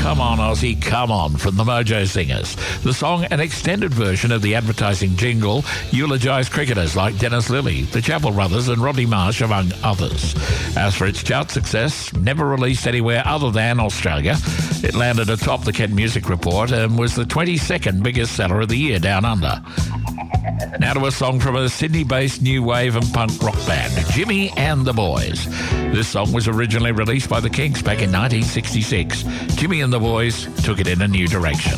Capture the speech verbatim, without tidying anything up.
Come On Aussie, Come On from the Mojo Singers. The song, an extended version of the advertising jingle, eulogised cricketers like Dennis Lilly, the Chappell Brothers and Rodney Marsh, among others. As for its chart success, never released anywhere other than Australia, it landed atop the Ken Music Report and was the twenty-second biggest seller of the year down under. Now to a song from a Sydney-based new wave and punk rock band, Jimmy and the Boys. This song was originally released by the Kinks back in nineteen sixty-six. Jimmy and the Boys took it in a new direction.